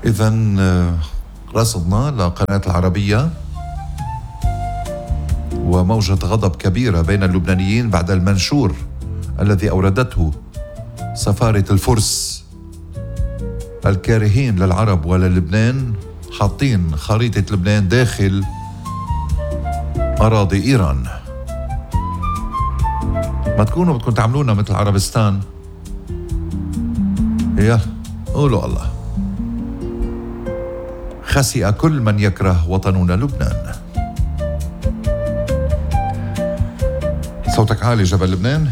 إذا رصدنا لقناة العربية وموجة غضب كبيرة بين اللبنانيين بعد المنشور الذي أوردته سفارة الفرس الكارهين للعرب وللبنان، حاطين خريطة لبنان داخل أراضي إيران. ما تكونوا بدكم تعملونا مثل عربستان. يلا قولوا الله. خسئ كل من يكره وطننا لبنان. صوتك عالي جبل لبنان.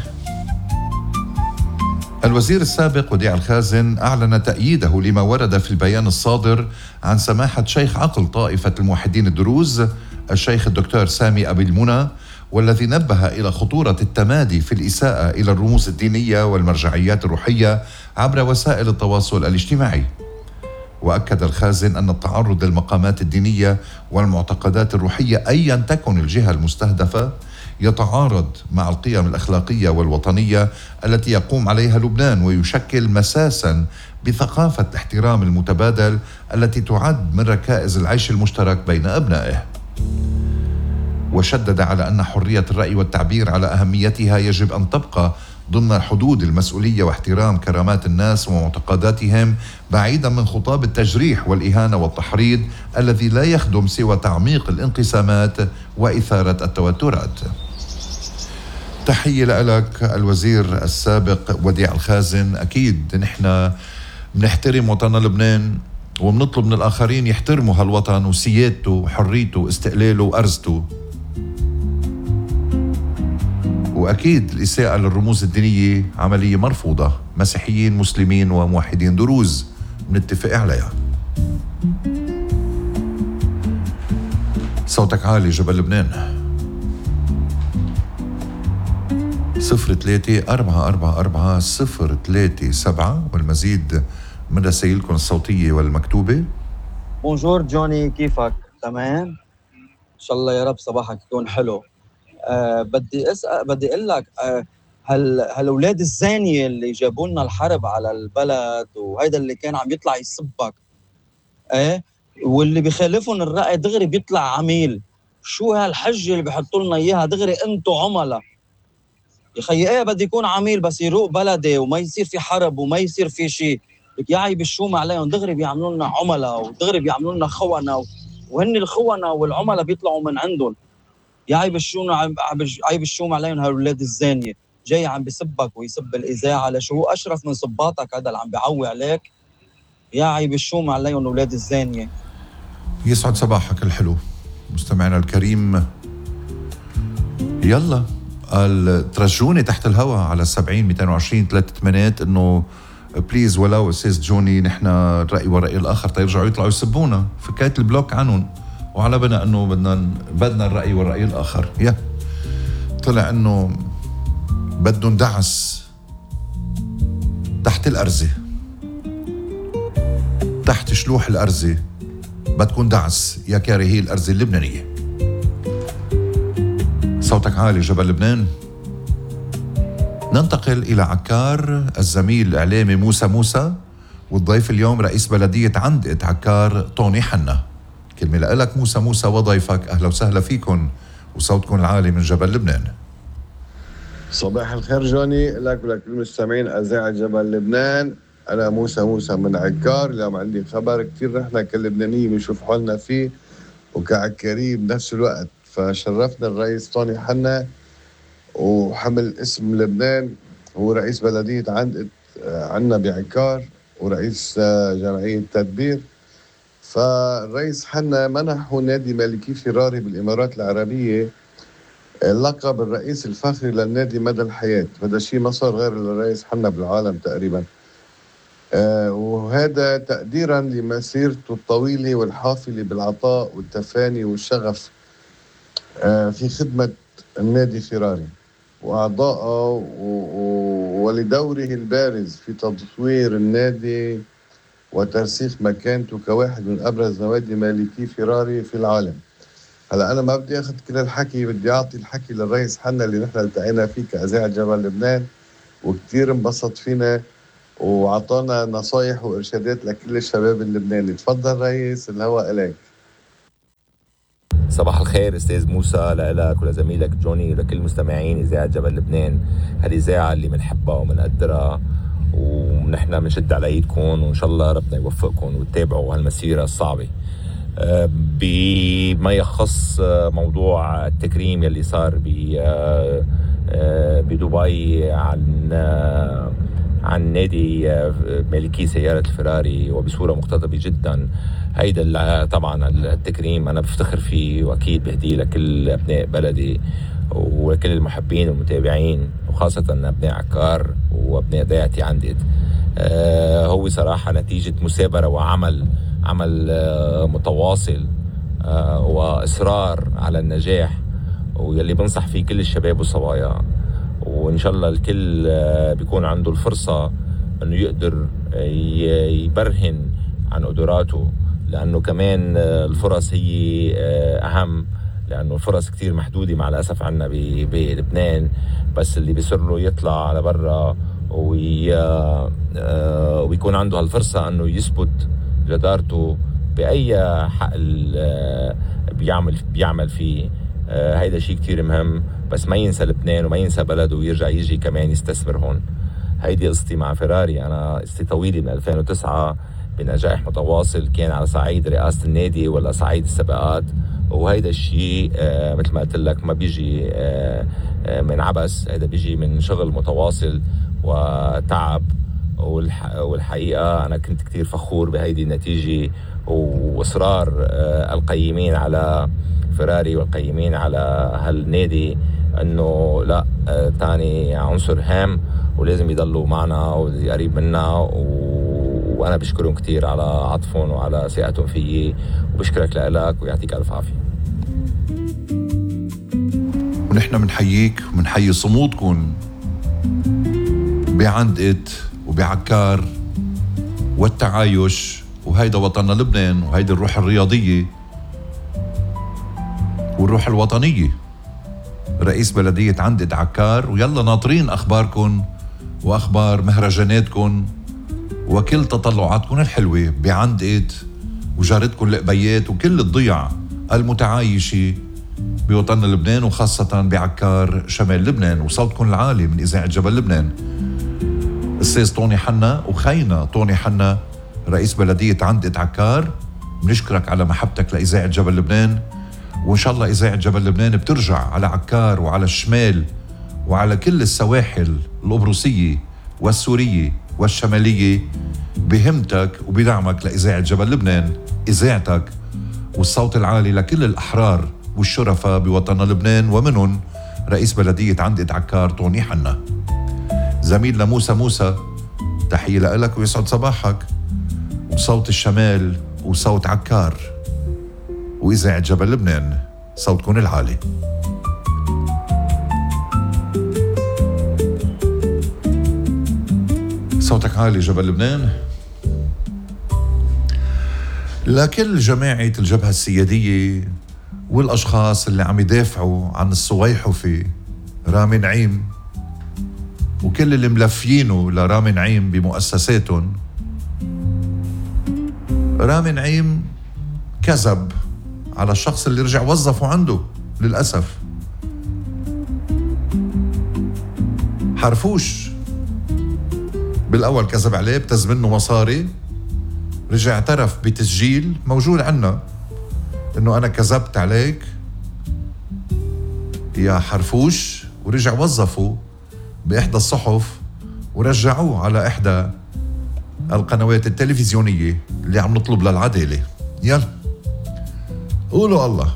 الوزير السابق وديع الخازن أعلن تأييده لما ورد في البيان الصادر عن سماحة شيخ عقل طائفة الموحدين الدروز الشيخ الدكتور سامي أبي المنى، والذي نبه إلى خطورة التمادي في الإساءة إلى الرموز الدينية والمرجعيات الروحية عبر وسائل التواصل الاجتماعي. وأكد الخازن أن التعرض للمقامات الدينية والمعتقدات الروحية أيا تكن الجهة المستهدفة يتعارض مع القيم الأخلاقية والوطنية التي يقوم عليها لبنان، ويشكل مساسا بثقافة الاحترام المتبادل التي تعد من ركائز العيش المشترك بين أبنائه. وشدد على أن حرية الرأي والتعبير على أهميتها يجب أن تبقى ضمن حدود المسؤولية واحترام كرامات الناس ومعتقداتهم، بعيدا من خطاب التجريح والإهانة والتحريض الذي لا يخدم سوى تعميق الانقسامات وإثارة التوترات. تحية لك الوزير السابق وديع الخازن. أكيد نحن بنحترم وطننا لبنان وبنطلب من الآخرين يحترموا هالوطن وسيادته وحريته واستقلاله وأرزته. وأكيد الإساءة للرموز الدينية عملية مرفوضة، مسيحيين مسلمين وموحدين دروز بنتفق عليها. صوتك عالي جبل لبنان. 03-444-037 والمزيد من رسائلكم الصوتية والمكتوبة. بونجور جوني، كيفك؟ تمام؟ إن شاء الله يا رب صباحك يكون حلو. بدي أقول لك هالأولاد الزانية اللي جابوا لنا الحرب على البلد، وهيدا اللي كان عم يطلع يسبك واللي بيخالفون الرأي دغري بيطلع عميل. شو هالحجة اللي بيحطوا لنا إياها دغري؟ أنتوا عملاء يا خيي. بدي يكون عميل بس يروق بلدي وما يصير في حرب وما يصير في شيء. لك يعي بالشوم عليهم، دغري بيعملوا لنا عملاء ودغري بيعملوا لنا خونة، وهن الخونة والعملاء بيطلعوا من عندهم. عيب الشوم عليهم هالولاد الزانية. جاي عم بسبك ويسب الإذاعة. لشو هو أشرف من صباطك هذا اللي عم بيعوي عليك؟ يا عيب الشوم عليهم ولاد الزانية. يسعد صباحك الحلو مستمعنا الكريم. يلا ترجوني تحت الهواء على 70-220-3 انه بليز ولو أستاذ جوني نحن الرأي والرأي الآخر تيرجعوا يطلعوا يسبونا، فكاية البلوك عنهم وعلى بنا انه بدنا الرأي والرأي الآخر. طلع انه بدهم دعس تحت الأرزة، تحت شلوح الأرزة بدكم دعس يا كارهي الأرزة اللبنانية. صوتك عالي جبل لبنان. ننتقل إلى عكار، الزميل الإعلامي موسى والضيف اليوم رئيس بلدية عندقة عكار طوني حنا. كلمة لك موسى وضيفك. أهلا وسهلا فيكم وصوتكم العالي من جبل لبنان. صباح الخير جوني لك ولكل المستمعين أذاعة جبل لبنان. أنا موسى من عكار. اليوم عندي خبر كتير نحن كلبنانيين بنشوف حالنا فيه وكعكاريين بنفس الوقت. فشرفنا الرئيس طوني حنا وحمل اسم لبنان، هو رئيس بلدية عنا بعكار ورئيس جمعية تدبير. فالرئيس حنا منحه نادي مالكي فراري بالإمارات العربية لقب الرئيس الفخري للنادي مدى الحياة. هذا شيء ما صار غير للرئيس حنا بالعالم تقريبا. وهذا تقديرا لمسيرته الطويلة والحافلة بالعطاء والتفاني والشغف في خدمة النادي فراري وأعضائه ولدوره البارز في تطوير النادي وترسيخ مكانته كواحد من أبرز نوادي مالكي فراري في العالم. هلا أنا ما بدي أخذ كل الحكي، بدي أعطي الحكي للرئيس حنا اللي نحن التقينا فيه كأذاعة جبل لبنان وكتير انبسط فينا وعطانا نصايح وإرشادات لكل الشباب اللبناني. تفضل رئيس، الهواء إليك. صباح الخير استاذ موسى، لك ولزميلك جوني ولكل مستمعين اذاعه جبل لبنان، هالاذاعه اللي بنحبها وبنقدرها، ونحن بنشد على ايدكم وان شاء الله ربنا يوفقكم وتتابعوا هالمسيره الصعبه. بما يخص موضوع التكريم يلي صار بدبي عن نادي مالكي سيارة الفراري وبصورة مقتضبة جدا، هيدا طبعا التكريم أنا بفتخر فيه وأكيد بهديه لكل أبناء بلدي ولكل المحبين والمتابعين، وخاصة أبناء عكار وأبناء ضيعتي عندي. هو صراحة نتيجة مثابرة وعمل متواصل وإصرار على النجاح، ويلي بنصح فيه كل الشباب والصبايا، وإن شاء الله الكل بيكون عنده الفرصة أنه يقدر يبرهن عن قدراته، لأنه كمان الفرص هي أهم، لأنه الفرص كتير محدودة مع الأسف عنا بلبنان، بس اللي بيصير له يطلع على برا ويكون عنده هالفرصة أنه يثبت جدارته بأي حقل بيعمل فيه. هيدا شيء كتير مهم، بس ما ينسى لبنان وما ينسى بلده ويرجع يجي كمان يستثمر هون. هيدي قصتي مع فراري. أنا قصتي طويلة من 2009 بنجاح متواصل، كان على صعيد رئاسة النادي ولا صعيد السباقات، وهيدا الشيء مثل ما قلت لك ما بيجي من عبث، هيدا بيجي من شغل متواصل وتعب، والحقيقة أنا كنت كتير فخور بهيدي النتيجة وإصرار القيمين على فراري والقيمين على هالنادي انه لا تاني عنصر هام ولازم يضلوا معنا وقريب منا، وانا بشكرهم كتير على عطفهم وعلى ثقتهم فيي، وبشكرك لك ويعطيك الف عافيه. ونحن بنحييك وبنحيي صمودكم بعندقة وبعكار والتعايش، وهيدا وطننا لبنان، وهيدي الروح الرياضية والروح الوطنية. رئيس بلدية عندقة عكار، ويلا ناطرين أخباركم وأخبار مهرجاناتكم وكل تطلعاتكم الحلوة بعندقة وجارتكم القبيات وكل الضيع المتعايشة بوطننا لبنان، وخاصة بعكار شمال لبنان. وصوتكم العالي من إذاعة جبل لبنان الأستاذ طوني حنا وخينا طوني حنا رئيس بلدية عندقة عكار، بنشكرك على محبتك لإذاعة جبل لبنان، وإن شاء الله إذاعة جبل لبنان بترجع على عكار وعلى الشمال وعلى كل السواحل القبرصية والسورية والشمالية بهمتك وبدعمك لإذاعة جبل لبنان، إذاعتك والصوت العالي لكل الأحرار والشرفاء بوطننا لبنان، ومنهم رئيس بلدية عندقة عكار طوني حنا. زميلنا موسى تحية لك ويسعد صباحك، وصوت الشمال وصوت عكار وإذاعة جبل لبنان صوتكم العالي. صوتك عالي جبل لبنان. لكل جماعة الجبهة السيادية والأشخاص اللي عم يدافعوا عن الصويحفي رامي نعيم وكل اللي ملفينه لرامي نعيم بمؤسساتهم، رامي نعيم كذب على الشخص اللي رجع وظفه عنده للأسف. حرفوش بالأول كذب عليه، ابتز منه مصاري، رجع اعترف بتسجيل موجود عنا انه انا كذبت عليك يا حرفوش، ورجع وظفه بإحدى الصحف ورجعوه على إحدى القنوات التلفزيونية اللي عم نطلب للعدالة. يلا قولوا الله،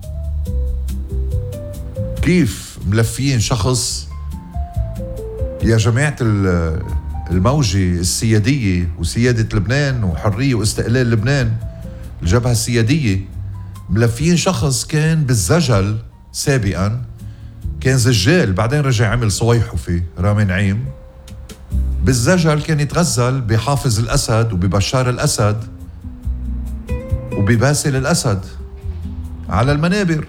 كيف ملفيين شخص يا جماعة الموجة السيادية وسيادة لبنان وحرية واستقلال لبنان، الجبهة السيادية، ملفيين شخص كان بالزجل سابقا، كان زجال بعدين رجع عمل صويحفي رامي نعيم. بالزجل كان يتغزل بحافظ الأسد وببشار الأسد وبباسل الأسد على المنابر،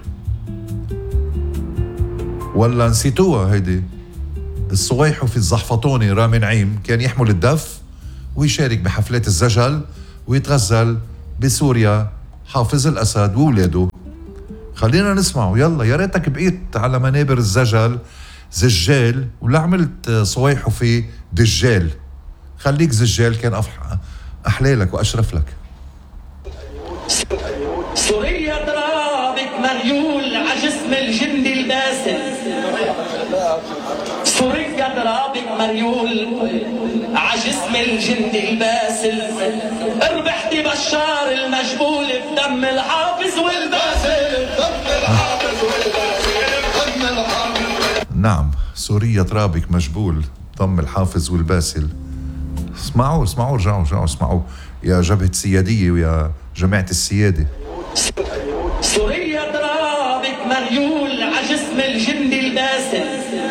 ولا نسيتوها هيدي الصويحفي الزحفطوني رامي نعيم كان يحمل الدف ويشارك بحفلات الزجل ويتغزل بسوريا حافظ الأسد وولاده. خلينا نسمعه يلا. يا ريتك بقيت على منابر الزجل زجال ولا عملت صويحه في دجال. خليك زجال كان أحلالك وأشرف لك. سوريا ترابك مريول عجسم الجندي الباسل. سوريا ترابك مريول عجسم الجندي الباسل. ربحتي بشار المجبول بدم الحافظ والباسل. نعم سوريا ترابك مجبول ضم الحافظ والباسل. اسمعوا رجعوا اسمعوا يا جبهة السيادية ويا جماعة السيادة. سوريا ترابك مريول عجسم الجندي الباسل.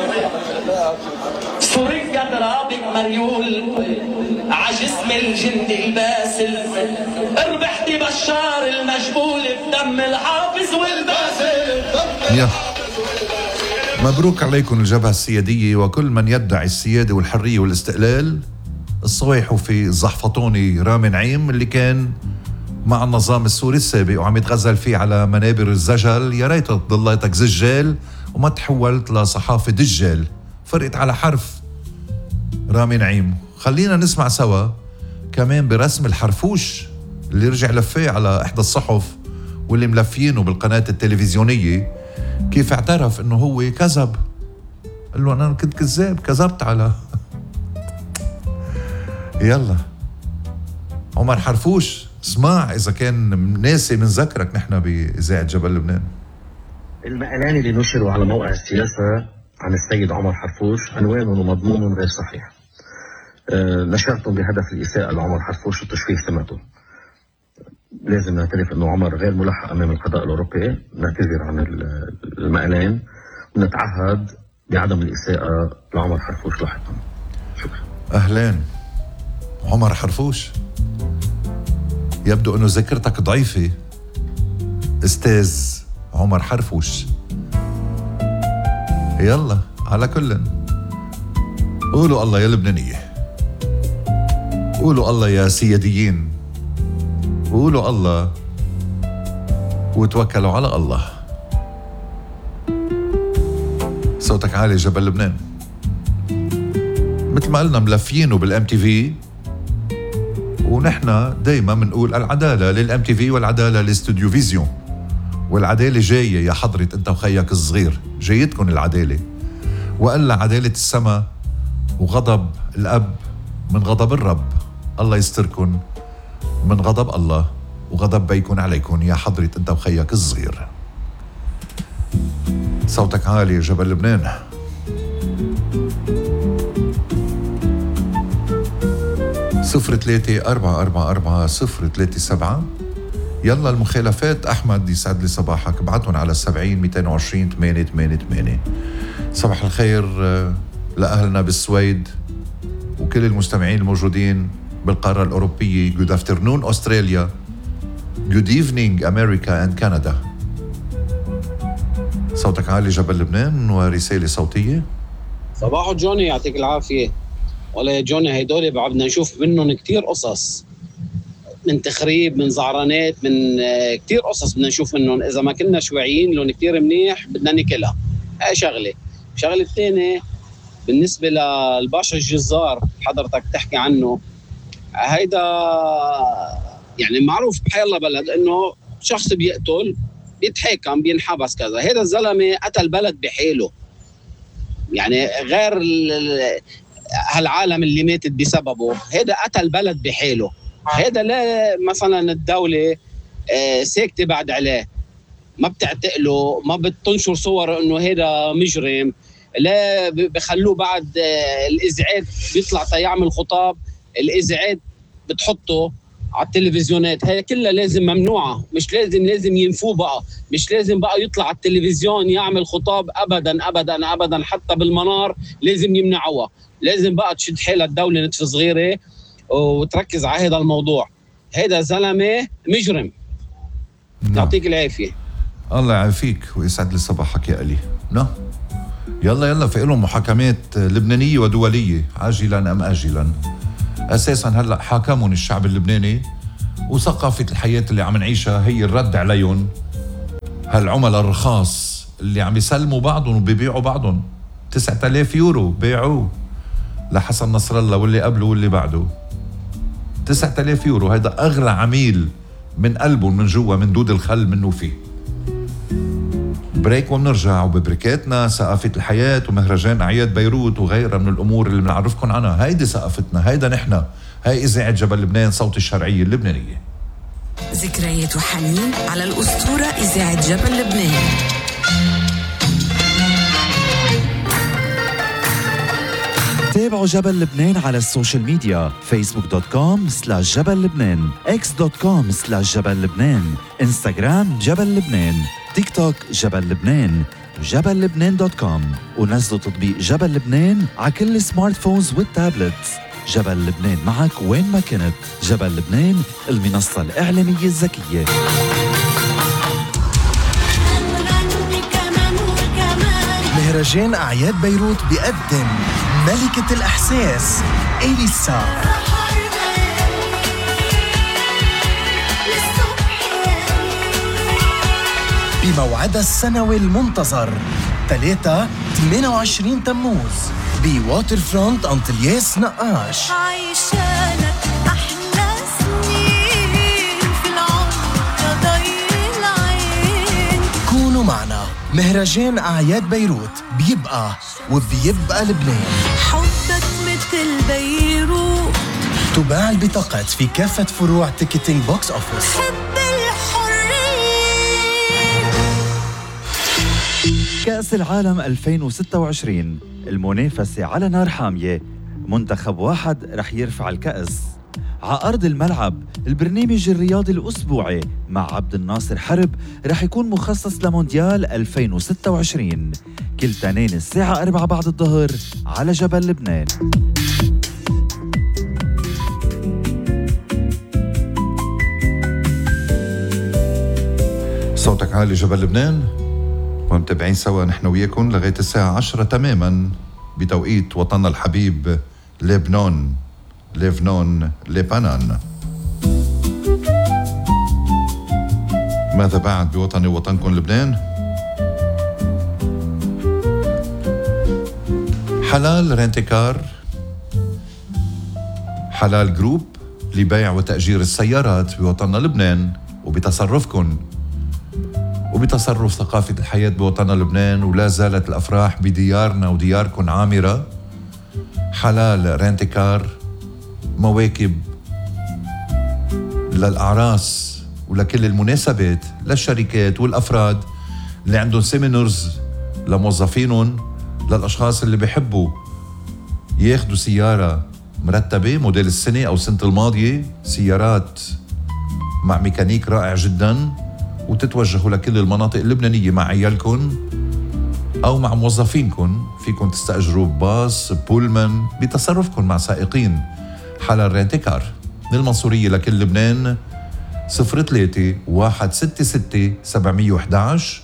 سوريا ترابك مريول عجسم الجندي الباسل. ربحتي بشار المجبول بدم الحافظ والباسل. يا مبروك عليكم الجبهة السيادية وكل من يدعي السيادة والحرية والاستقلال. الصويحوا في الزحفطوني رامي نعيم اللي كان مع النظام السوري السابق وعم يتغزل فيه على منابر الزجل. يا ريت ضليتك زجال وما تحولت لصحافة دجال. فرقت على حرف رامي نعيم. خلينا نسمع سوا كمان برسم الحرفوش اللي رجع لفيه على إحدى الصحف واللي ملفينه بالقناة التلفزيونية كيف اعترف انه هو كذب. قال له انا كنت كذاب كذبت على يلا عمر حرفوش. اسمع اذا كان ناسي من ذكرك نحن بإذاعة جبل لبنان. المقالان اللي نشروا على موقع السياسة عن السيد عمر حرفوش عنوان ومضمون غير صحيح. نشرتم بهدف الإساءة لعمر حرفوش وتشويه سمعته. لازم نعترف انه عمر غير ملحق امام القضاء الاوروبي. نعتذر عن المقالان ونتعهد بعدم الاساءة لعمر حرفوش لاحقا. شكرا. اهلين عمر حرفوش. يبدو انه ذاكرتك ضعيفة استاذ عمر حرفوش. يلا على كل قولوا الله يا لبنانية. قولوا الله يا سياديين. قولوا الله وتوكلوا على الله. صوتك عالي جبل لبنان. مثل ما قلنا ملفينه بالام تي في ونحن دايما بنقول العدالة للام تي في والعدالة لاستوديو فيزيون. والعدالة جاية يا حضرة انت وخيك الصغير. جايتكم العدالة. وقال عدالة السماء وغضب الأب من غضب الرب. الله يستركن من غضب الله وغضب بيكون عليكم يا حضرة انت وخيك الصغير. صوتك عالي يا جبل لبنان. صفر 3-444-037. يلا المخالفات أحمد يسعد لي صباحك. ابعتهم على 70-220-888. صباح الخير لأهلنا بالسويد وكل المستمعين الموجودين بالقارة الأوروبية. Good afternoon Australia. Good evening America and Canada. صوتك عالي جبل لبنان ورسالة صوتية. صباحو جوني يعطيك العافية. والله يا جوني هيدول بدنا نشوف منهم كتير قصص من تخريب من زعرانات من كتير قصص بدنا نشوف منهم. إذا ما كنا شويعين لون كتير منيح بدنا نكلها. هاي شغلة الثانية بالنسبة للباشا الجزار حضرتك تحكي عنه. هيدا يعني معروف بحي الله بلد انه شخص بيقتل بيتحاكم بينحبس كذا. هيدا الزلمه قتل بلد بحاله. يعني غير هالعالم اللي ماتت بسببه. هيدا قتل بلد بحاله. هيدا لا مثلا الدوله ساكته بعد عليه ما بتعتقله ما بتنشر صور انه هيدا مجرم. لا بخلوه بعد الازعاج بيطلع يعمل خطاب الازعاج بتحطه على التلفزيونات. هي كلها لازم ممنوعة. مش لازم ينفوه بقى. مش لازم بقى يطلع على التلفزيون يعمل خطاب أبدا أبدا أبدا. حتى بالمنار لازم يمنعوها. لازم بقى تشد حيلها الدولة نتف صغيرة وتركز على هذا الموضوع. هذا زلمة مجرم. يعطيك العافية. الله يعافيك ويسعد لي صباحك يا ألي. يلا في لهم محاكمات لبنانية ودولية عاجلا أم آجلا. أساساً هلأ حاكمهم الشعب اللبناني، وثقافة الحياة اللي عم نعيشها هي الرد عليهم هالعملاء الرخاص اللي عم يسلموا بعضهم وبيبيعوا بعضهم. 9000 يورو بيعوه لحسن نصر الله واللي قبله واللي بعده. 9000 يورو، هيدا أغلى عميل من قلبهم من جوا من دود الخل منه فيه. بريك وبنرجع، وببريكاتنا ثقافة الحياة ومهرجان أعياد بيروت وغيرها من الأمور اللي بنعرفكم عنها. هيدي ثقافتنا، هيدا نحن، هاي إذاعة جبل لبنان، صوت الشرعية اللبنانية. ذكريات وحنين على الأسطورة إذاعة جبل لبنان. تابعوا جبل لبنان على السوشيال ميديا: facebook.com/جبل لبنان، x.com/جبل لبنان، انستغرام جبل لبنان، تيك توك جبل لبنان، وجبل لبنان.com. ونزلوا تطبيق جبل لبنان على كل السمارت فونز والتابلتس. جبل لبنان معك وين ما كنت. جبل لبنان، المنصة الإعلامية الذكية. مهرجان أعياد بيروت بيقدم ملكة الإحساس إليسا. بموعدها السنوي المنتظر 3-28 تموز بواتر فرونت أنطلياس نقاش. عايشانك أحلى سنين في العمر ضي العين. كونوا معنا، مهرجان أعياد بيروت بيبقى وبيبقى لبنان. حبك مثل بيروت. تباع البطاقات في كافة فروع تيكتينج بوكس أوفيس. كأس العالم 2026، المنافسة على نار حامية. منتخب واحد رح يرفع الكأس على أرض الملعب. البرنامج الرياضي الأسبوعي مع عبد الناصر حرب رح يكون مخصص لمونديال 2026 كل تنين الساعة 4 بعد الظهر على جبل لبنان. صوتك عالي جبل لبنان، ومتابعين سوا نحن وياكم لغاية الساعة 10 تماما بتوقيت وطننا الحبيب لبنان. لبنان. ماذا بعد بوطني ووطنكم لبنان؟ حلال رنتكار، حلال جروب لبيع وتأجير السيارات بوطننا لبنان وبتصرفكم وبتصرف ثقافة الحياة بوطننا لبنان. ولا زالت الأفراح بديارنا ودياركم عامرة. حلال رنتكار، مواكب للأعراس ولكل المناسبات، للشركات والأفراد اللي عندهم سيمينرز لموظفينهم، للأشخاص اللي بيحبوا ياخدوا سيارة مرتبة موديل السنة أو السنة الماضية، سيارات مع ميكانيك رائع جداً، وتتوجهوا لكل المناطق اللبنانية مع عيالكم أو مع موظفينكم. فيكم تستأجروا باص، بولمان، بتصرفكم مع سائقين. حلال رنتكار من المنصورية لكل لبنان. 03-166-711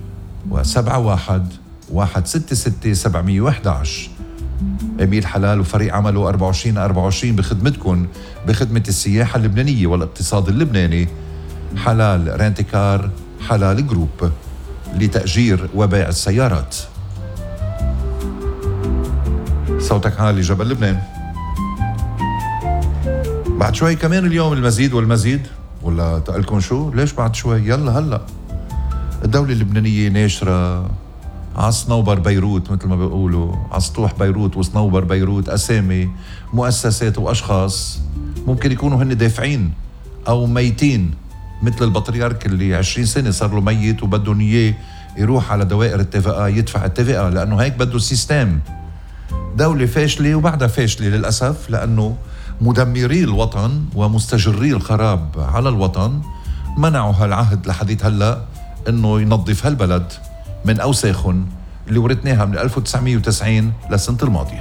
و71-166-711. أمير حلال وفريق عمله 24/24 بخدمتكم، بخدمة السياحة اللبنانية والاقتصاد اللبناني. حلال رنتكار، حلال جروب لتأجير وبيع السيارات. صوتك عالي جبل لبنان. بعد شوي كمان اليوم المزيد والمزيد، ولا تقلكم شو؟ ليش بعد شوي؟ يلا هلأ الدولة اللبنانية ناشرة على صنوبر بيروت، مثل ما بيقولوا على سطوح بيروت وصنوبر بيروت، أسامي مؤسسات وأشخاص ممكن يكونوا هن دافعين أو ميتين، مثل البطريرك اللي 20 سنة صار له ميت وبدهم إياه يروح على دوائر التفقة يدفع التفقة، لأنه هيك بده السيستم. دولة فاشلة وبعدها فاشلة للأسف، لأنه مدمري الوطن ومستجري الخراب على الوطن منعوا هالعهد لحديت هلأ إنه ينظف هالبلد من أوساخن اللي ورثناها من 1990 للسنة الماضية.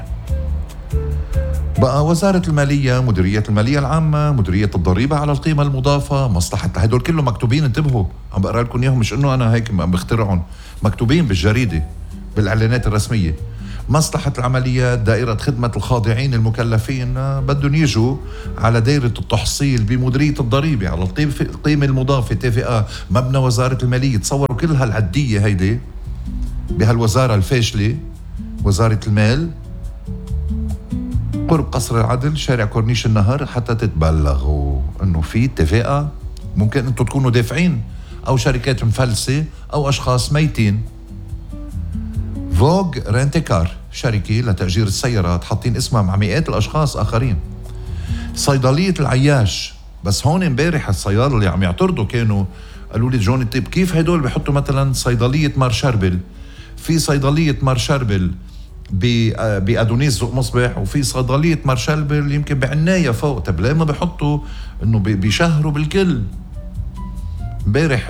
بقى وزارة المالية، مديرية المالية العامة، مديرية الضريبة على القيمة المضافة، مصلحة، هدول كلهم مكتوبين، انتبهوا عم بقرأ لكم إياهم، مش إنه أنا هيك عم بخترعهم، مكتوبين بالجريدة بالإعلانات الرسمية. مصلحة العمليات، دائرة خدمة الخاضعين المكلفين بدهم يجوا على دائرة التحصيل بمديرية الضريبة على القيمة المضافة TVA مبنى وزارة المالية. تصوروا كل هالعدية هيدي بهالوزارة الفاشلة وزارة المال قرب قصر العدل شارع كورنيش النهر حتى تتبلغوا انه في TVA. ممكن انتم تكونوا دافعين او شركات مفلسة او اشخاص ميتين. فوغ رينتيكار شركة لتأجير السيارات حاطين اسمها مع مئات الاشخاص اخرين. صيدلية العياش، بس هون امبارح الصيادلة اللي عم يعترضوا كانوا قالوا لي جوني طيب كيف هدول بيحطوا مثلا صيدلية مار شربل؟ في صيدلية مار شربل بأدونيس ذوق مصبح وفي صيدلية مار شربل يمكن بعناية فوق. طب ليه ما بيحطوا انه بيشهروا بالكل؟ امبارح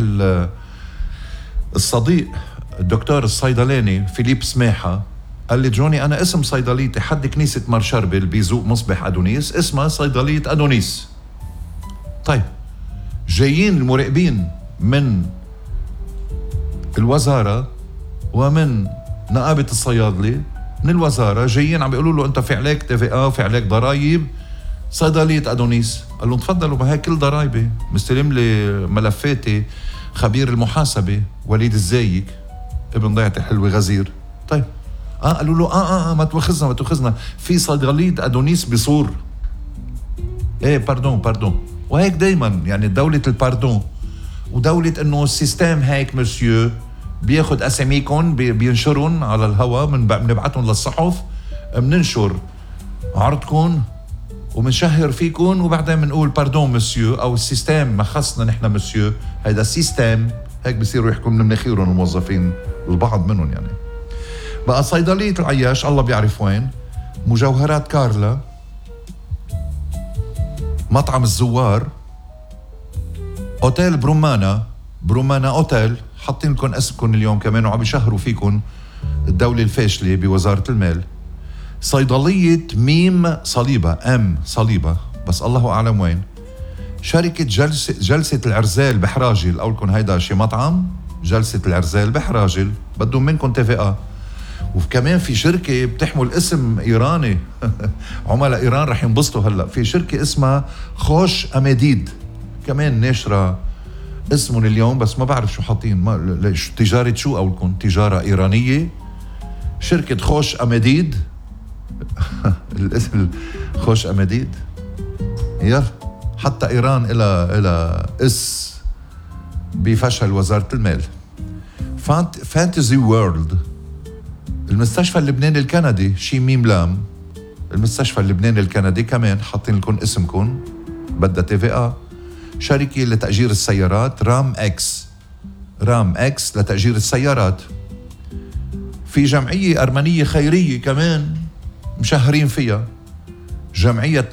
الصديق الدكتور الصيدلاني فيليب سماحة قال لي جوني أنا اسم صيدليتي حد كنيسة مار شربل بذوق مصبح أدونيس اسمها صيدلية أدونيس. طيب جايين المراقبين من الوزارة ومن نقابة الصيادلة من الوزارة جايين عم بيقولوا له أنت في عليك TVA وفي عليك ضرايب صيدلية أدونيس. قال لهم تفضلوا ما هي كل ضرايبي، مستلم لي ملفاتي خبير المحاسبة وليد الزايك ابن ضيعة الحلوة غزير. طيب قالوا له ما تواخذنا في صيدلية أدونيس بصور. ايه باردون وهيك دايما يعني دولة الباردون ودولة انه السيستم هيك مسيو بياخد اساميكم بينشرون على الهواء بنبعتهم للصحف بننشر عرضكم ومنشهر فيكم وبعدين بنقول باردون مسيو او السيستم ما خصنا نحن مسيو هيدا السيستم هيك بصيروا يحكوا من مناخيرهم الموظفين البعض منهم. يعني بقى صيدلية العياش الله بيعرف وين، مجوهرات كارلا، مطعم الزوار، اوتيل برومانا اوتيل حاطين لكم اسمكم اليوم كمان وعم بيشهروا فيكم الدولة الفاشلة بوزارة المال. صيدلية ميم صليبة بس الله أعلم وين. شركة جلسة العرزال بحراجل قولكم هيدا شي مطعم جلسة العرزال بحراجل بدهم منكم TVA. وكمان في شركة بتحمل اسم إيراني عملاء إيران رح ينبسطوا هلأ. في شركة اسمها خوش أمديد كمان ناشرة اسمهم اليوم بس ما بعرف شو حاطين تجارة شو قولكم تجارة إيرانية. شركة خوش أمديد الاسم خوش أمديد يلا حتى إيران إلى بفشل وزارة المال. فانتزي وورلد، المستشفى اللبناني الكندي شي ميم لام، المستشفى اللبناني الكندي كمان حاطين لكم اسمكم بدها TVA. شركة لتأجير السيارات رام اكس لتأجير السيارات. في جمعية أرمنية خيرية كمان مشهرين فيها، جمعية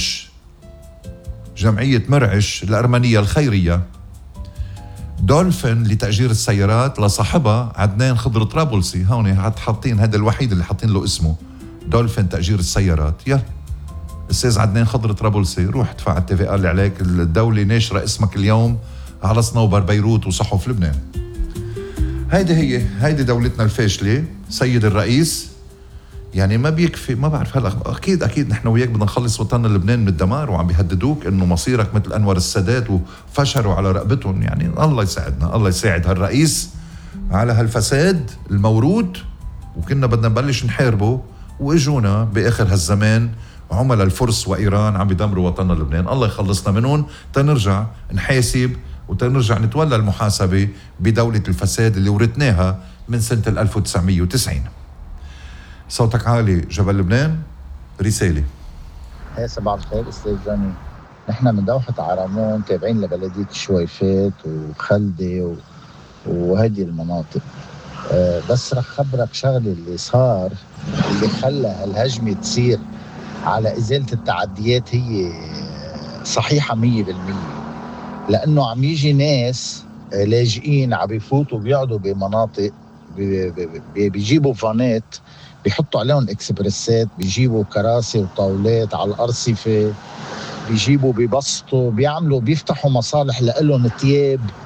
مرعش الأرمنية الخيرية. دولفين لتأجير السيارات لصاحبها عدنان خضر طرابلسي، هون حاطين هذا الوحيد اللي حاطين له اسمه دولفين تأجير السيارات. يلا الأستاذ عدنان خضر طرابلسي روح ادفع TVA اللي عليك، الدولة ناشرة اسمك اليوم على صنوبر بيروت وصحف لبنان. هيدي دولتنا الفاشلة سيد الرئيس. يعني ما بيكفي، ما بعرف هلا اكيد نحن وياك بدنا نخلص وطننا لبنان من الدمار وعم بيهددوك انه مصيرك مثل انور السادات وفشروا على رقبتهم. يعني الله يساعدنا، الله يساعد هالرئيس على هالفساد المورود وكنا بدنا نبلش نحاربه واجونا باخر هالزمان عملاء الفرس وايران عم بيدمروا وطننا لبنان. الله يخلصنا منهم تنرجع نحاسب وتنرجع نتولى المحاسبة بدولة الفساد اللي ورثناها من سنة 1990. صوتك عالي جبل لبنان، رسالة. هي صباح الخير استاذ جوني، نحن من دوحة عرمون تابعين لبلدية الشويفات وخلدة وهذه المناطق. بس رح خبرك شغلة اللي صار اللي خلى هالهجمة تصير على إزالة التعديات هي صحيحة 100%، لأنه عم يجي ناس لاجئين عم بيفوتوا بيقعدوا بمناطق بيجيبوا فانات بيحطوا عليهم اكسبرسات، بيجيبوا كراسي وطاولات على الأرصفة، بيجيبوا بيبسطوا بيعملوا بيفتحوا مصالح لهم تياب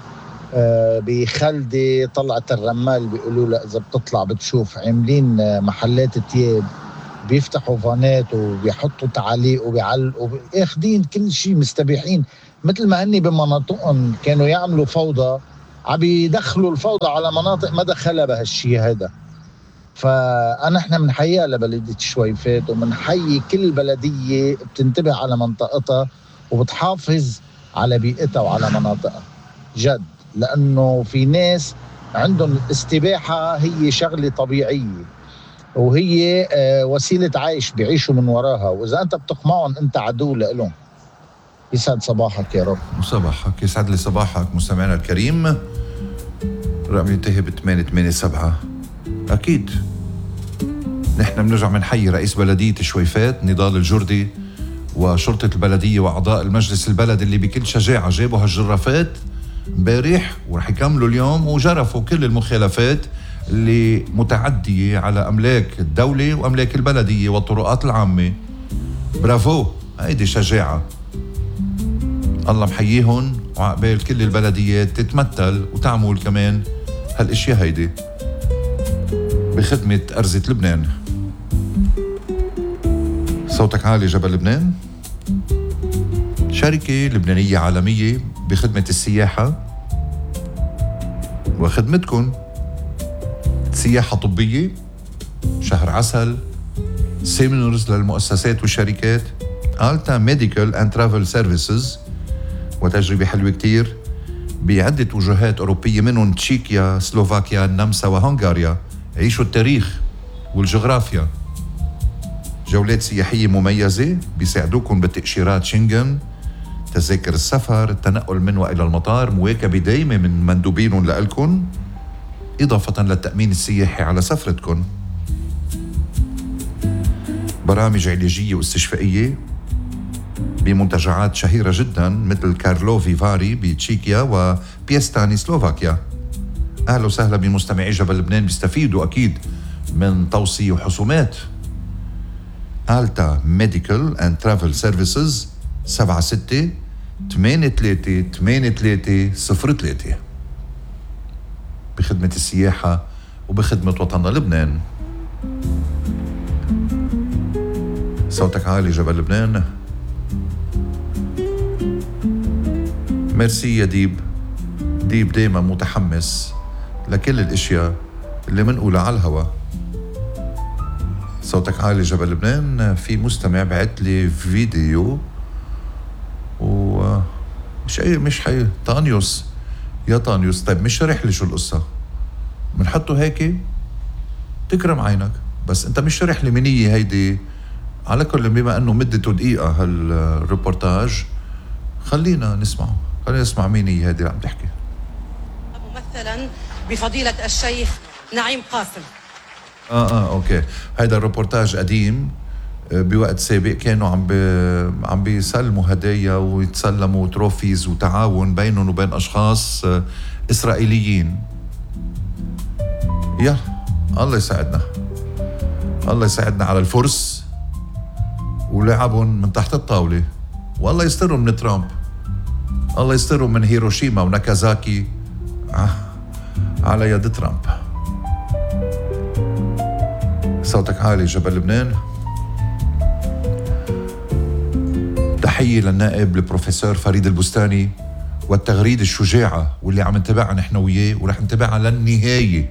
بخلدي طلعت الرمال بيقولوا لها إذا بتطلع بتشوف عاملين محلات تياب، بيفتحوا فانات وبيحطوا تعاليق وبيعلقوا اخدين كل شيء مستبيحين، مثل ما هني بمناطقهم كانوا يعملوا فوضى عم يدخلوا الفوضى على مناطق ما دخلها بهالشيء هذا. فأنا احنا بنحييها لبلدية شويفات وبنحيي كل بلدية بتنتبه على منطقتها وبتحافظ على بيئتها وعلى مناطقها جد، لأنه في ناس عندهم الاستباحة هي شغلة طبيعية وهي وسيلة عيش بيعيشوا من وراها، وإذا أنت بتقمعهم أنت عدو لهم. يسعد صباحك يا رب. وصباحك يسعد لي صباحك مستمعنا الكريم. رقم ينتهي ب 887. أكيد نحن بنرجع بنحيي رئيس بلدية شويفات نضال الجردي وشرطة البلدية وأعضاء المجلس البلد اللي بكل شجاعة جابوا هالجرافات امبارح ورح يكملوا اليوم وجرفوا كل المخالفات اللي متعدية على أملاك الدولة وأملاك البلدية والطرقات العامة. برافو، هيدي شجاعة. الله محييهم وعقبال كل البلديات تتمثل وتعمل كمان هالاشياء هيدي بخدمة أرزة لبنان. صوتك عالي جبل لبنان، شركة لبنانية عالمية بخدمة السياحة وخدمتكم. سياحة طبية، شهر عسل، سيمينرز للمؤسسات والشركات، آلتا ميديكال اند ترافل سيرفيسز، وتجربة حلوة كتير بعدة وجهات أوروبية منهم تشيكيا، سلوفاكيا، النمسا وهنغاريا. عيشوا التاريخ والجغرافيا. جولات سياحية مميزة بيساعدوكم بتأشيرات شنغن، تذاكر السفر، التنقل من وإلى المطار، مواكبة دايمة من مندوبين لألكن، إضافة للتأمين السياحي على سفرتكم. برامج علاجية واستشفائية بمنتجعات شهيرة جدا مثل كارلوفي فاري بتشيكيا وبيستاني سلوفاكيا. أهلا وسهلا بمستمعي جبل لبنان بيستفيدوا أكيد من توصية وحسومات. آلتا ميديكال اند ترافل سيرفيسز 76-83-83-03 بخدمة السياحة وبخدمة وطننا لبنان. صوتك عالي جبل لبنان. ميرسي يا ديب. ديب دايما متحمس لكل الاشياء اللي منقولها على الهوا. صوتك عالي جبل لبنان. في مستمع بعت لي فيديو مش حي طانيوس. يا طانيوس طيب مش شرح لي شو القصة، منحطه هيك تكرم عينك، بس انت مش شرح لي منية هيدي. على كل بما انه مدته دقيقة هالريبورتاج خلينا نسمع مين هي هيدي اللي عم تحكي. ممثلا بفضيلة الشيخ نعيم قاسم. اوكي، هيدا الريبورتاج قديم بوقت سابق كانوا عم بيسلموا هدايا ويتسلموا تروفيز وتعاون بينهم وبين اشخاص اسرائيليين. يلا الله يساعدنا على الفرس ولعبهم من تحت الطاولة، والله يسترهم من ترامب، الله يسترهم من هيروشيما وناكازاكي على يد ترامب. صوتك عالي جبل لبنان. تحية للنائب البروفيسور فريد البستاني والتغريدة الشجاعة واللي عم نتابعها نحن وياه ورح نتابعها للنهاية.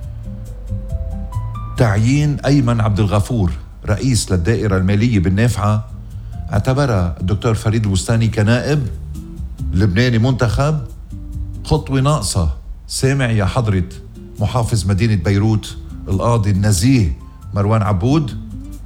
تعيين أيمن عبد الغفور رئيس للدائرة المالية بالنافعة اعتبرها الدكتور فريد البستاني كنائب لبناني منتخب خطوة ناقصة. سامع يا حضرة محافظ مدينة بيروت القاضي النزيه مروان عبود،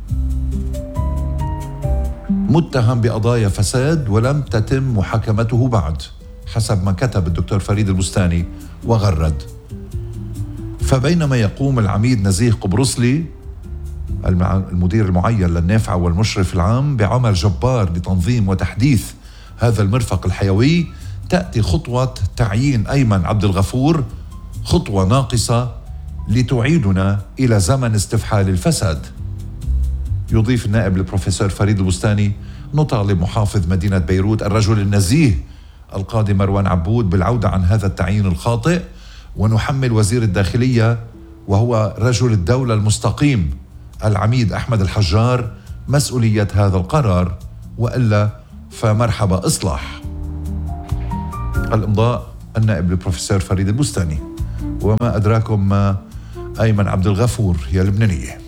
متهم بقضايا فساد ولم تتم محاكمته بعد حسب ما كتب الدكتور فريد البستاني وغرد. فبينما يقوم العميد نزيه قبرصلي المدير المعين للنافعة والمشرف العام بعمل جبار لتنظيم وتحديث هذا المرفق الحيوي، تأتي خطوة تعيين أيمن عبد الغفور خطوة ناقصة لتعيدنا إلى زمن استفحال الفساد. يضيف النائب البروفيسور فريد البستاني: نطالب محافظ مدينة بيروت الرجل النزيه القاضي مروان عبود بالعودة عن هذا التعيين الخاطئ، ونحمل وزير الداخلية وهو رجل الدولة المستقيم العميد أحمد الحجار مسؤولية هذا القرار، وإلا فمرحبا إصلاح. الإمضاء النائب البروفيسور فريد البستاني. وما أدراكم ما أيمن عبد الغفور يا لبنانية.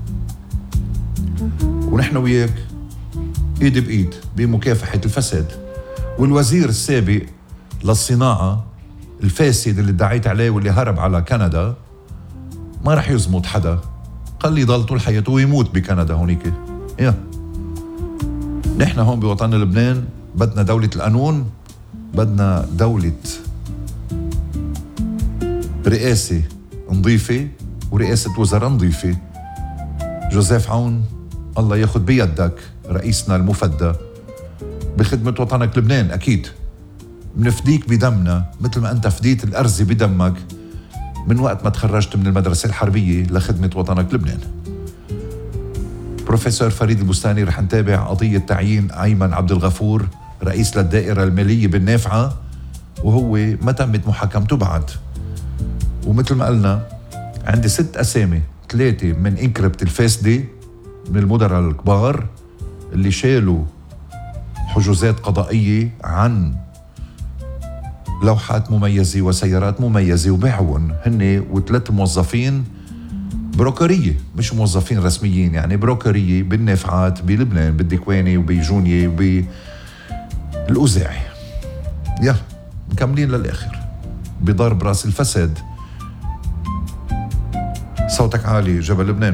ونحن وياك إيد بإيد بمكافحة الفساد. والوزير السابق للصناعة الفاسد اللي ادعيت عليه واللي هرب على كندا ما رح يزمط حدا، قال لي ضل طول حياته ويموت بكندا هونيك. نحن هون بوطن لبنان بدنا دولة القانون، بدنا دولة رئاسة نظيفة ورئاسة وزراء نظيفة. جوزيف عون الله ياخد بيدك رئيسنا المفدى بخدمة وطنك لبنان. أكيد بنفديك بدمنا مثل ما أنت فديت الأرزي بدمك من وقت ما تخرجت من المدرسة الحربية لخدمة وطنك لبنان. بروفيسور فريد البستاني رح نتابع قضية تعيين أيمن عبد الغفور رئيس للدائرة المالية بالنافعة، وهو ما تمت محاكمته بعد. ومثل ما قلنا عندي 6 أسامي، 3 من إنكربت الفاسدة من المدراء الكبار اللي شالوا حجوزات قضائية عن لوحات مميزة وسيارات مميزة وبيعون هن، و3 موظفين بروكرية مش موظفين رسميين، يعني بروكرية بالنافعات بلبنان بالدكواني وبجونية وبالأوزاعي. يلا مكملين للآخر بضرب راس الفساد. صوتك عالي جبل لبنان.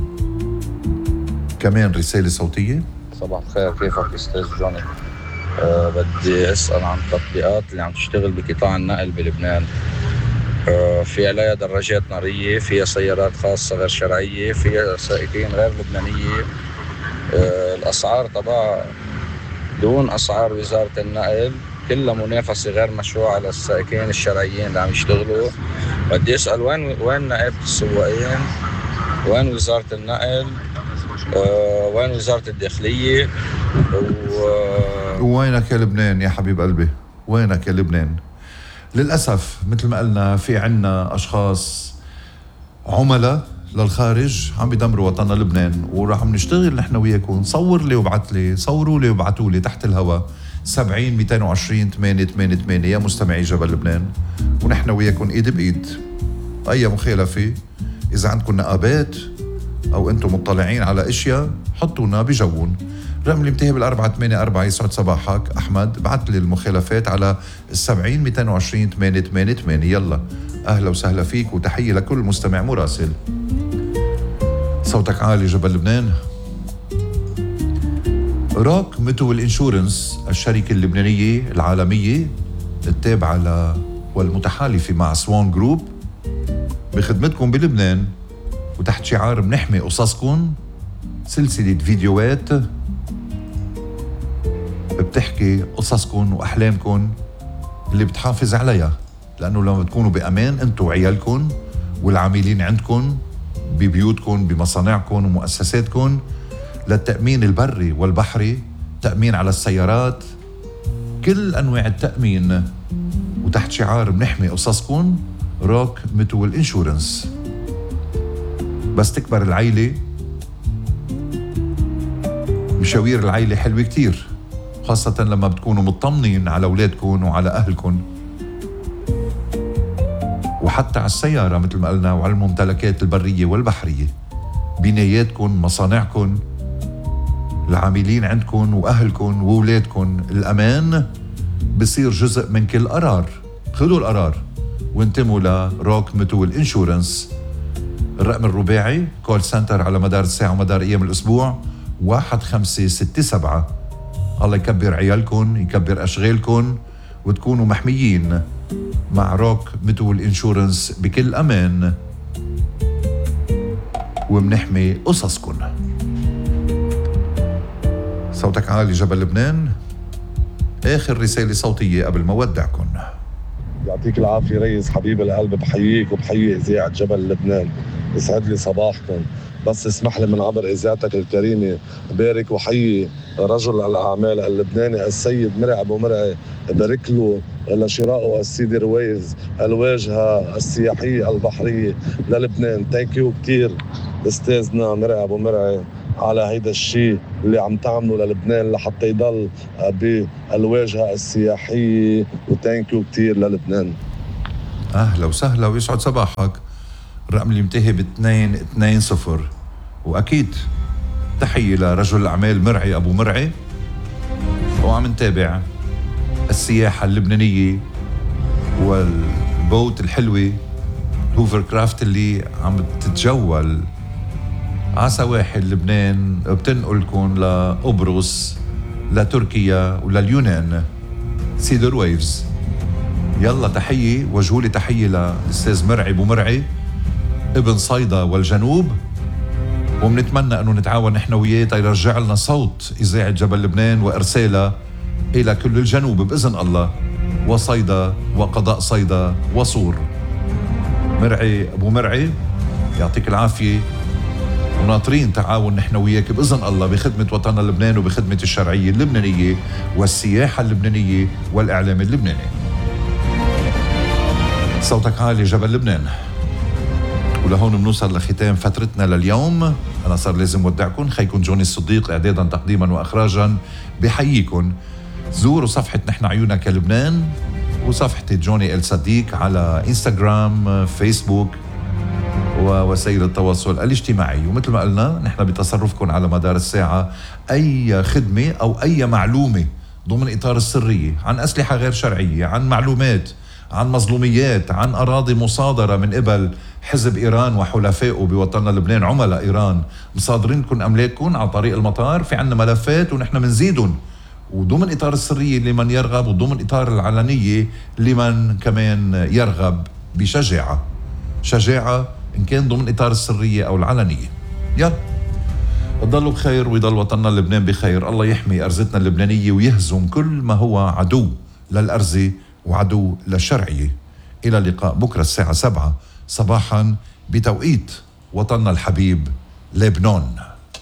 كمان رسالة صوتية. صباح الخير، كيفك أستاذ جوني؟ بدي أسأل عن التطبيقات اللي عم تشتغل بقطاع النقل بلبنان. في عليها دراجات نارية، فيها سيارات خاصة غير شرعية، فيها سائقين غير لبنانية. الأسعار طبعا دون أسعار وزارة النقل، كلها منافسة غير مشروعة على السائقين الشرعيين اللي عم يشتغلوا. بدي أسأل وين نائبة السواقين؟ وين وزارة النقل؟ وين وزارة الداخلية؟ وينك يا لبنان يا حبيب قلبي؟ وينك يا لبنان؟ للأسف مثل ما قلنا في عنا أشخاص عملاء للخارج عم بيدمروا وطننا لبنان، وراح نشتغل نحن وياكم. صور لي وابعت لي، صوروا لي وابعتوا لي تحت الهواء 70 220 888 يا مستمعي جبل لبنان، ونحن وياكم ايد بايد. اي مخالفة اذا عندكم نقابات او انتم مطلعين على اشياء حطونا بجوون. رقم اللي بنتهي بال484 يسعد صباحك احمد، بعت لي المخالفات على 70 220 888. يلا اهلا وسهلا فيك وتحية لكل مستمع مراسل. صوتك عالي جبل لبنان. روك ميتوال انشورنس الشركة اللبنانية العالمية التابعة والمتحالفة مع سوان جروب بخدمتكم بلبنان وتحت شعار بنحمي قصصكم، سلسلة فيديوهات بتحكي قصصكم وأحلامكم اللي بتحافظ عليها، لأنه لما بتكونوا بأمان أنتوا وعيالكم والعاملين عندكم ببيوتكم بمصانعكم ومؤسساتكم، للتأمين البري والبحري، تأمين على السيارات، كل أنواع التأمين، وتحت شعار بنحمي قصصكم. روك ميتوال انشورنس. بس تكبر العيلة مشاوير العيلة حلوة كتير، خاصة لما بتكونوا مطمنين على أولادكم وعلى أهلكم، وحتى على السيارة مثل ما قلنا، وعلى الممتلكات البرية والبحرية، بناياتكم، مصانعكم، العاملين عندكم وأهلكم وأولادكم. الأمان بصير جزء من كل قرار. خذوا القرار وانتموا لروك ميتوال انشورنس. الرقم الرباعي كول سنتر على مدار الساعة ومدار أيام الأسبوع 1567. الله يكبر عيالكم، يكبر أشغالكم، وتكونوا محميين مع روك ميتوال انشورنس بكل أمان، ومنحمي قصصكم. صوتك عالي جبل لبنان. آخر رسالة صوتية قبل ما ودعكم. يعطيك العافية ريس حبيب القلب، بحييك وبحيي إذاعة جبل لبنان. يسعد لي صباحكم. بس اسمح لي من عبر إذاعتك الكريمة بارك وحيي رجل الأعمال اللبناني السيد مرعي أبو مرعي، بارك له لشرائه السيدي رويز الواجهة السياحية البحرية للبنان. ثانك يو كتير أستاذنا مرعي أبو مرعي على هيدا الشيء اللي عم تعمله للبنان لحتى يضل بالواجهة السياحية. وثانك يو كتير للبنان. أهلا وسهلا ويسعد صباحك. الرقم اللي منتهي ب220. وأكيد تحية لرجل الأعمال مرعي أبو مرعي، وعم نتابع السياحة اللبنانية والبوت الحلوة هوفر كرافت اللي عم تتجول على سواحل لبنان، بتنقلكم لقبرص لتركيا ولليونان. سيدر ويفز. يلا تحية، وجهولي تحية للأستاذ مرعي أبو مرعي ابن صيدا والجنوب، ومنتمنى أنه نتعاون نحن وياه تيرجع لنا صوت إذاعة جبل لبنان وإرسالها إلى كل الجنوب بإذن الله، وصيدا وقضاء صيدا وصور. مرعي أبو مرعي يعطيك العافية، وناطرين تعاون نحن وياك بإذن الله بخدمة وطننا لبنان وبخدمة الشرعية اللبنانية والسياحة اللبنانية والإعلام اللبناني. صوتك عالي جبل لبنان. ولهون بنوصل لختام فترتنا لليوم. أنا صار لازم ودعكم. خيكم جوني الصديق إعدادا تقديما وإخراجا بحييكم. زوروا صفحة نحن عيونك لبنان وصفحة جوني الصديق على إنستغرام، فيسبوك ووسائل التواصل الاجتماعي. ومثل ما قلنا نحن بتصرفكم على مدار الساعة أي خدمة أو أي معلومة ضمن إطار السرية عن أسلحة غير شرعية، عن معلومات، عن مظلوميات، عن أراضي مصادرة من قبل حزب إيران وحلفائه بوطننا لبنان، عملاء إيران مصادرين لكم أملاككم عن طريق المطار. في عنا ملفات ونحن منزيدهم، وضمن إطار السرية لمن يرغب، وضمن إطار العلنية لمن كمان يرغب بشجاعة. شجاعة إن كان ضمن إطار السرية أو العلنية. يلا تضلوا بخير ويضل وطننا لبنان بخير. الله يحمي أرزتنا اللبنانية ويهزم كل ما هو عدو للأرزة وعدو للشرعية. إلى اللقاء بكرة الساعة 7 صباحا بتوقيت وطننا الحبيب لبنان.